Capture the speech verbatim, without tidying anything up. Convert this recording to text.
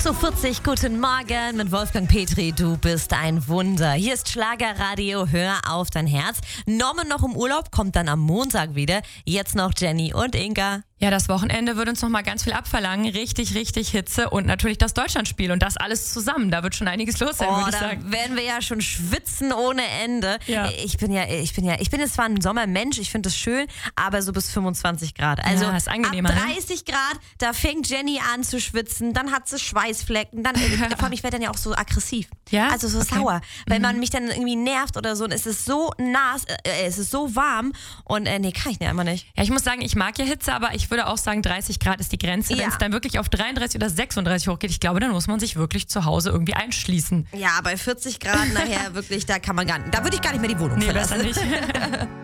sechs Uhr vierzig, guten Morgen mit Wolfgang Petri. Du bist ein Wunder. Hier ist Schlagerradio, hör auf dein Herz. Norman noch im Urlaub, kommt dann am Montag wieder. Jetzt noch Jenny und Inga. Ja, das Wochenende wird uns noch mal ganz viel abverlangen. Richtig, richtig Hitze und natürlich das Deutschlandspiel und das alles zusammen. Da wird schon einiges los sein, Oh, würde ich da sagen. werden wir ja schon schwitzen ohne Ende. Ja. Ich bin ja, ich bin ja, ich bin jetzt zwar ein Sommermensch, ich finde es schön, aber so bis fünfundzwanzig Grad. Also Ja, ist angenehmer, ab ne? dreißig Grad, da fängt Jenny an zu schwitzen, dann hat sie Schweißflecken, dann, vor allem, ich werde dann ja auch so aggressiv. Ja? Also so Okay. sauer. Wenn man mich dann irgendwie nervt oder so, und es ist so nass, äh, es ist so warm und äh, nee, kann ich nicht, einfach nicht. Ja, ich muss sagen, ich mag ja Hitze, aber ich würde auch sagen, dreißig Grad ist die Grenze. Ja. Wenn es dann wirklich auf dreiunddreißig oder sechsunddreißig hochgeht, ich glaube, dann muss man sich wirklich zu Hause irgendwie einschließen. Ja, bei vierzig Grad nachher wirklich, da kann man gar nicht, da würde ich gar nicht mehr die Wohnung Nee, verlassen. besser nicht.